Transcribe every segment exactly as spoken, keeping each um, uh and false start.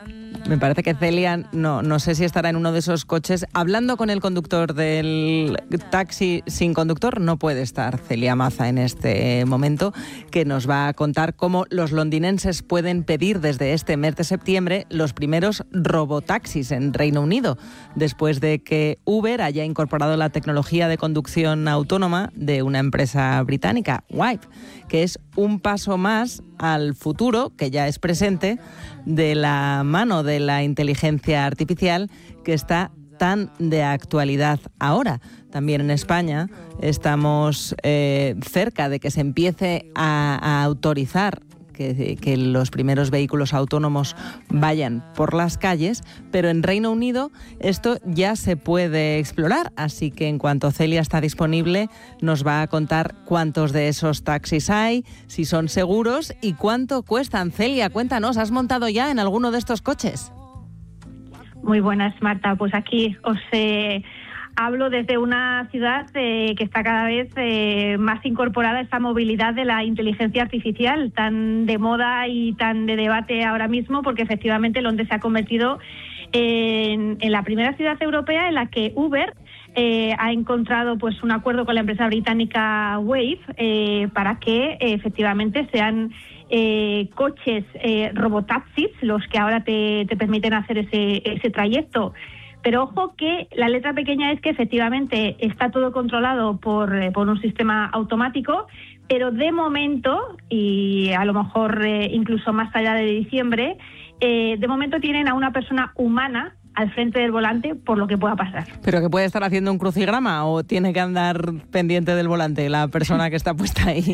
Me parece que Celia, no, no sé si estará en uno de esos coches. Hablando con el conductor del taxi sin conductor, no puede estar Celia Maza en este momento, que nos va a contar cómo los londinenses pueden pedir desde este mes de septiembre los primeros robotaxis en Reino Unido, después de que Uber haya incorporado la tecnología de conducción autónoma de una empresa británica, Wife, que es un paso más al futuro, que ya es presente, de la mano de la inteligencia artificial que está tan de actualidad ahora. También en España estamos eh, cerca de que se empiece a, a autorizar que, que los primeros vehículos autónomos vayan por las calles, pero en Reino Unido esto ya se puede explorar, así que en cuanto Celia está disponible nos va a contar cuántos de esos taxis hay, si son seguros y cuánto cuestan. Celia, cuéntanos, ¿has montado ya en alguno de estos coches? Muy buenas, Marta. Pues aquí os eh, hablo desde una ciudad eh, que está cada vez eh, más incorporada a esta movilidad de la inteligencia artificial, tan de moda y tan de debate ahora mismo, porque efectivamente Londres se ha convertido en, en la primera ciudad europea en la que Uber eh, ha encontrado pues un acuerdo con la empresa británica Wave eh, para que eh, efectivamente sean Eh, coches eh, robotaxis los que ahora te, te permiten hacer ese, ese trayecto. Pero ojo que la letra pequeña es que efectivamente está todo controlado por, eh, por un sistema automático, pero de momento, y a lo mejor eh, incluso más allá de diciembre, eh, de momento tienen a una persona humana al frente del volante por lo que pueda pasar. ¿Pero que puede estar haciendo un crucigrama o tiene que andar pendiente del volante la persona que está puesta ahí?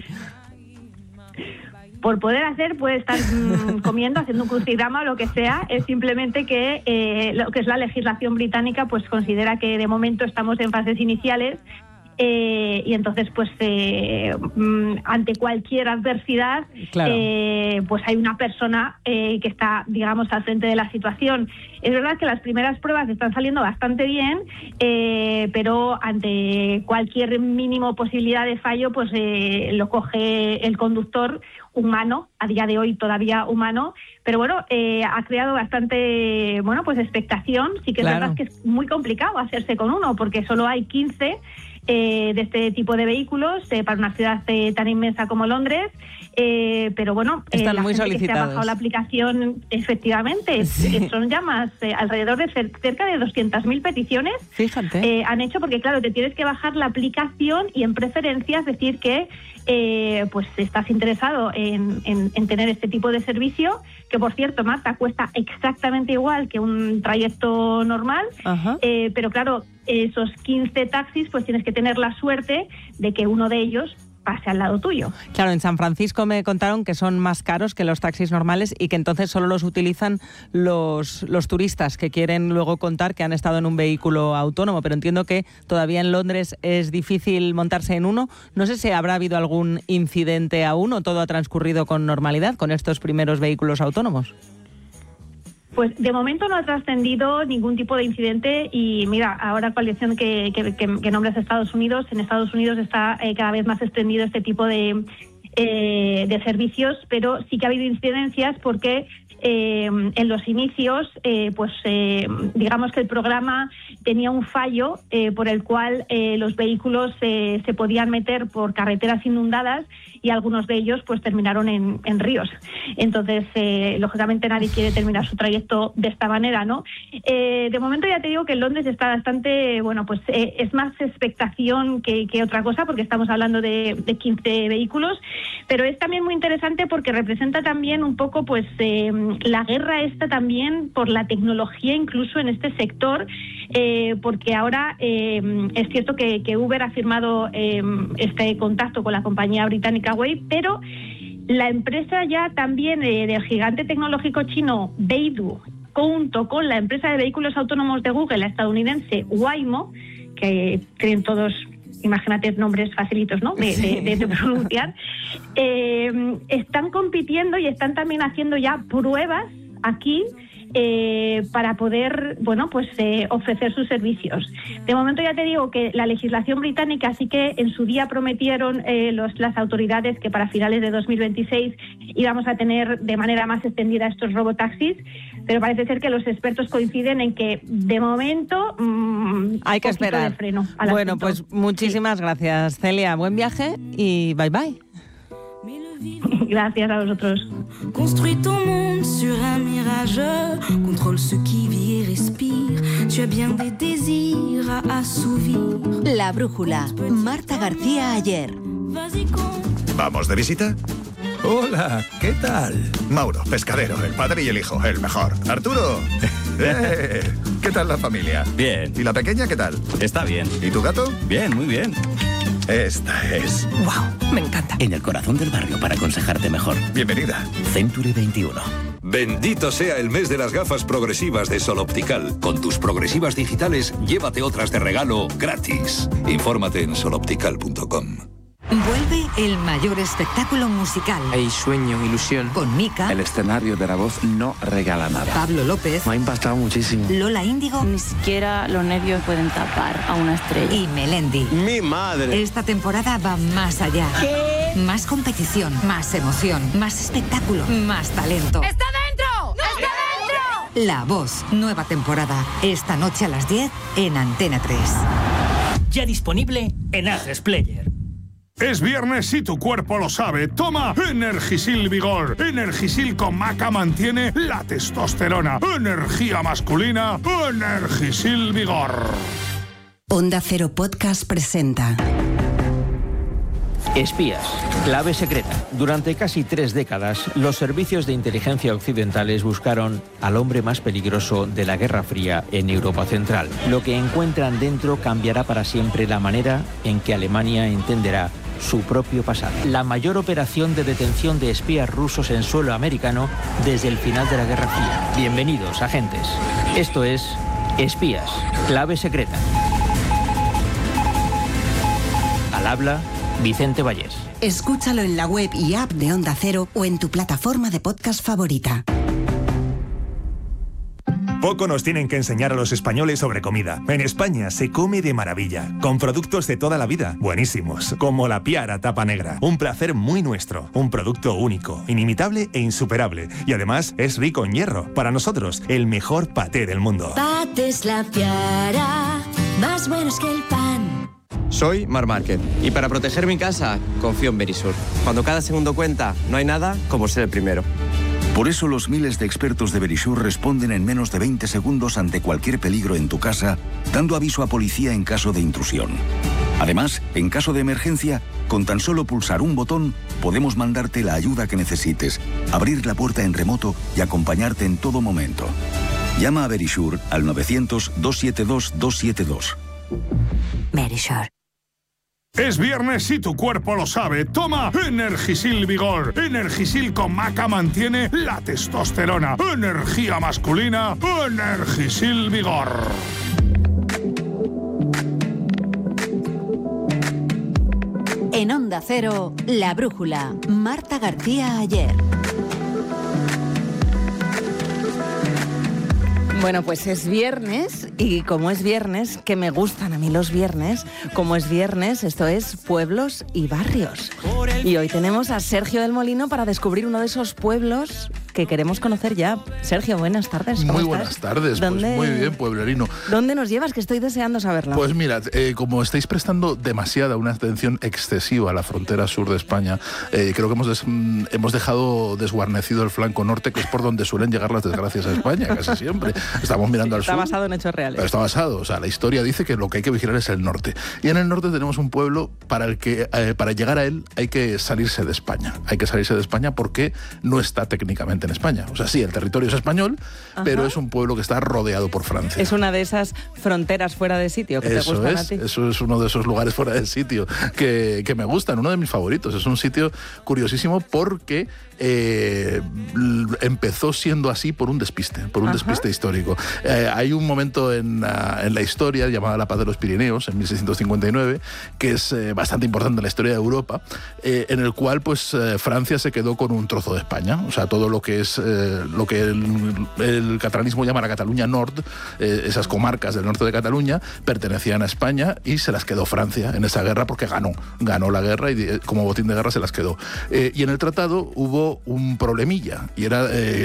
Por poder hacer, puede estar mmm, comiendo, haciendo un crucigrama o lo que sea. Es simplemente que eh, lo que es la legislación británica pues considera que de momento estamos en fases iniciales eh, y entonces pues eh, mmm, ante cualquier adversidad claro. eh, pues hay una persona eh, que está, digamos, al frente de la situación. Es verdad que las primeras pruebas están saliendo bastante bien, eh, pero ante cualquier mínimo posibilidad de fallo pues eh, lo coge el conductor humano, a día de hoy todavía humano, pero bueno, eh, ha creado bastante, bueno, pues expectación. Sí que es claro. verdad que es muy complicado hacerse con uno, porque solo hay quince eh, de este tipo de vehículos eh, para una ciudad eh, tan inmensa como Londres, eh, pero bueno, eh, están la muy gente solicitados. Que se ha bajado la aplicación, efectivamente, sí. son ya más, eh, alrededor de cer- cerca de doscientas mil peticiones. Fíjate. Eh, han hecho, porque claro, te tienes que bajar la aplicación y en preferencias decir que Eh, pues estás interesado en, en, en tener este tipo de servicio, que por cierto, Marta, cuesta exactamente igual que un trayecto normal, eh, pero claro, esos quince taxis pues tienes que tener la suerte de que uno de ellos pase al lado tuyo. Claro, en San Francisco me contaron que son más caros que los taxis normales y que entonces solo los utilizan los, los turistas que quieren luego contar que han estado en un vehículo autónomo, pero entiendo que todavía en Londres es difícil montarse en uno. No sé si habrá habido algún incidente aún o todo ha transcurrido con normalidad con estos primeros vehículos autónomos. Pues de momento no ha trascendido ningún tipo de incidente y mira, ahora coalición que, que, que, que nombres Estados Unidos, en Estados Unidos está eh, cada vez más extendido este tipo de, eh, de servicios, pero sí que ha habido incidencias porque eh, en los inicios, eh, pues eh, digamos que el programa tenía un fallo eh, por el cual eh, los vehículos eh, se podían meter por carreteras inundadas y algunos de ellos pues terminaron en, en ríos. Entonces, eh, lógicamente nadie quiere terminar su trayecto de esta manera, ¿no? Eh, de momento ya te digo que en Londres está bastante, bueno, pues eh, es más expectación que, que otra cosa, porque estamos hablando de, de quince vehículos, pero es también muy interesante porque representa también un poco pues eh, la guerra esta también por la tecnología incluso en este sector, eh, porque ahora eh, es cierto que, que Uber ha firmado eh, este contacto con la compañía británica Wave, pero la empresa ya también eh, del gigante tecnológico chino Baidu, junto con la empresa de vehículos autónomos de Google, la estadounidense Waymo, que tienen todos, imagínate, nombres facilitos, ¿no?, de, sí. de, de pronunciar, eh, están compitiendo y están también haciendo ya pruebas aquí eh, para poder, bueno, pues eh, ofrecer sus servicios. De momento ya te digo que la legislación británica sí que en su día prometieron eh, los, las autoridades que para finales de dos mil veintiséis íbamos a tener de manera más extendida estos robotaxis, pero parece ser que los expertos coinciden en que de momento mmm, hay que esperar. De freno al bueno, asunto. Pues muchísimas sí. gracias, Celia. Buen viaje y bye bye. Gracias a vosotros. Construis ton monde sur un mirage, contrôle ce qui vit et respire. Tu as bien des désirs à assouvir. La brújula, Marta García Ayer. ¿Vamos de visita? Hola, ¿qué tal? Mauro, pescadero, el padre y el hijo, el mejor. Arturo, eh, ¿qué tal la familia? Bien. ¿Y la pequeña qué tal? Está bien. ¿Y tu gato? Bien, muy bien. Esta es... ¡Wow! Me encanta. En el corazón del barrio para aconsejarte mejor. Bienvenida. Century veintiuno. Bendito sea el mes de las gafas progresivas de Sol Optical. Con tus progresivas digitales, llévate otras de regalo gratis. Infórmate en sol optical punto com. Vuelve el mayor espectáculo musical. Hay sueño, ilusión. Con Mika. El escenario de La Voz no regala nada. Pablo López. Me ha impactado muchísimo. Lola Índigo. Ni siquiera los nervios pueden tapar a una estrella. Y Melendi. ¡Mi madre! Esta temporada va más allá. ¿Qué? Más competición, más emoción, más espectáculo, más talento. ¡Está dentro! ¡Está dentro! La Voz, nueva temporada. Esta noche a las diez en Antena tres. Ya disponible en A tres Player. Es viernes y tu cuerpo lo sabe. Toma Energisil Vigor. Energisil con maca mantiene la testosterona. Energía masculina. Energisil Vigor. Onda Cero Podcast presenta Espías, clave secreta. Durante casi tres décadas, los servicios de inteligencia occidentales buscaron al hombre más peligroso de la Guerra Fría en Europa Central. Lo que encuentran dentro cambiará para siempre la manera en que Alemania entenderá su propio pasado. La mayor operación de detención de espías rusos en suelo americano desde el final de la Guerra Fría. Bienvenidos, agentes. Esto es Espías, clave secreta. Al habla Vicente Vallés. Escúchalo en la web y app de Onda Cero o en tu plataforma de podcast favorita. Poco nos tienen que enseñar a los españoles sobre comida. En España se come de maravilla, con productos de toda la vida, buenísimos, como la Piara Tapa Negra. Un placer muy nuestro, un producto único, inimitable e insuperable. Y además es rico en hierro. Para nosotros, el mejor paté del mundo. Patés La Piara, más buenos que el pan. Soy Mar Márquez y para proteger mi casa confío en Verisur. Cuando cada segundo cuenta, no hay nada como ser el primero. Por eso los miles de expertos de Verisur responden en menos de veinte segundos ante cualquier peligro en tu casa, dando aviso a policía en caso de intrusión. Además, en caso de emergencia, con tan solo pulsar un botón, podemos mandarte la ayuda que necesites, abrir la puerta en remoto y acompañarte en todo momento. Llama a Verisur al novecientos, doscientos setenta y dos, doscientos setenta y dos. Verisur. Es viernes y tu cuerpo lo sabe. Toma Energisil Vigor. Energisil con maca mantiene la testosterona. Energía masculina. Energisil Vigor. En Onda Cero, La Brújula, Marta García Ayer. Bueno, pues es viernes y como es viernes, que me gustan a mí los viernes, como es viernes, esto es Pueblos y Barrios. Y hoy tenemos a Sergio del Molino para descubrir uno de esos pueblos que queremos conocer ya. Sergio, buenas tardes. ¿Cómo Muy estás? buenas tardes, ¿Dónde, pues muy bien, pueblerino. ¿Dónde nos llevas? Que estoy deseando saberlo. Pues mira, eh, como estáis prestando demasiada, una atención excesiva a la frontera sur de España, eh, creo que hemos, des, hemos dejado desguarnecido el flanco norte, que es por donde suelen llegar las desgracias a España, casi siempre. Estamos mirando al está sur. Está basado en hechos reales. Pero está basado, o sea, la historia dice que lo que hay que vigilar es el norte. Y en el norte tenemos un pueblo para el que, eh, para llegar a él hay que salirse de España. Hay que salirse de España porque no está técnicamente en España. O sea, sí, el territorio es español, Ajá. pero es un pueblo que está rodeado por Francia. Es una de esas fronteras fuera de sitio que eso te gustan es, a ti. Eso es uno de esos lugares fuera de sitio que, que me gustan, uno de mis favoritos. Es un sitio curiosísimo porque eh, empezó siendo así por un despiste, por un Ajá. despiste histórico. Eh, hay un momento en, uh, en la historia llamada la Paz de los Pirineos, en mil seiscientos cincuenta y nueve, que es eh, bastante importante en la historia de Europa, eh, en el cual pues eh, Francia se quedó con un trozo de España. O sea, todo lo que que es eh, lo que el, el catalanismo llama la Cataluña Nord, eh, esas comarcas del norte de Cataluña pertenecían a España y se las quedó Francia en esa guerra porque ganó, ganó la guerra y como botín de guerra se las quedó. Eh, y en el tratado hubo un problemilla y era eh,